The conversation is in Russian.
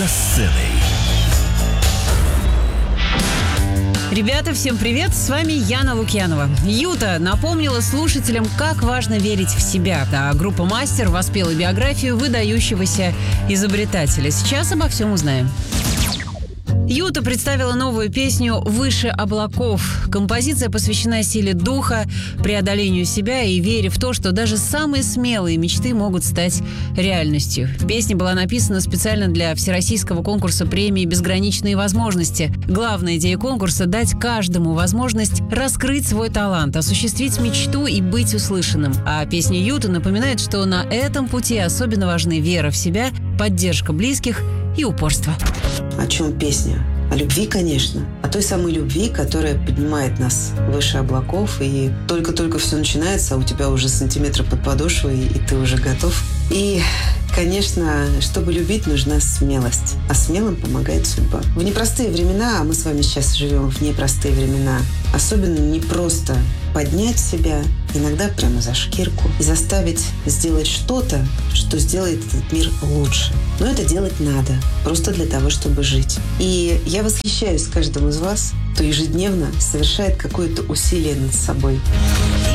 За сценой. Ребята, всем привет! С вами Яна Лукьянова. Юта напомнила слушателям, как важно верить в себя. А группа «Мастер» воспела биографию выдающегося изобретателя. Сейчас обо всем узнаем. Юта представила новую песню «Выше облаков». Композиция посвящена силе духа, преодолению себя и вере в то, что даже самые смелые мечты могут стать реальностью. Песня была написана специально для всероссийского конкурса премии «Безграничные возможности». Главная идея конкурса – дать каждому возможность раскрыть свой талант, осуществить мечту и быть услышанным. А песня Юты напоминает, что на этом пути особенно важны вера в себя, поддержка близких и упорство. О чем песня? О любви, конечно. О той самой любви, которая поднимает нас выше облаков. И только-только все начинается, а у тебя уже сантиметр под подошвой, и ты уже готов. И, конечно, чтобы любить, нужна смелость. А смелым помогает судьба. В непростые времена, а мы с вами сейчас живем в непростые времена, особенно непросто поднять себя, иногда прямо за шкирку, и заставить сделать что-то, что сделает этот мир лучше. Но это делать надо, просто для того, чтобы жить. И я восхищаюсь каждым из вас, кто ежедневно совершает какое-то усилие над собой.